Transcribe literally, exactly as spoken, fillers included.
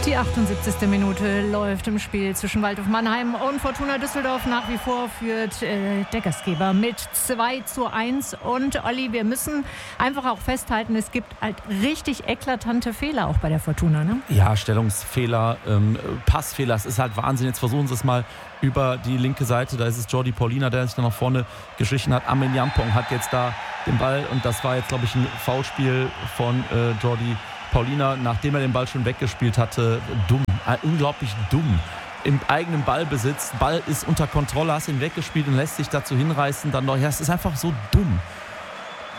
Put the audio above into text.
Die achtundsiebzigste Minute läuft im Spiel zwischen Waldhof Mannheim und Fortuna Düsseldorf. Nach wie vor führt äh, der Gastgeber mit zwei zu eins. Und Olli, wir müssen einfach auch festhalten, es gibt halt richtig eklatante Fehler auch bei der Fortuna, ne? Ja, Stellungsfehler, ähm, Passfehler, es ist halt Wahnsinn. Jetzt versuchen sie es mal über die linke Seite. Da ist es Jordi Paulina, der sich da nach vorne geschlichen hat. Armin Jampong hat jetzt da den Ball und das war jetzt, glaube ich, ein Foulspiel von äh, Jordi Paulina, nachdem er den Ball schon weggespielt hatte. Dumm, äh, unglaublich dumm. Im eigenen Ballbesitz, Ball ist unter Kontrolle, hast ihn weggespielt und lässt sich dazu hinreißen. Dann noch, ja, es ist einfach so dumm.